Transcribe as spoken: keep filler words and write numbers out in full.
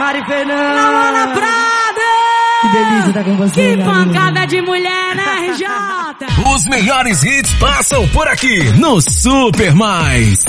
Mari Fernanda. Laura Prada. Que delícia tá com você. Que pancada de mulher, né, R J? Os melhores hits passam por aqui no Super Mais.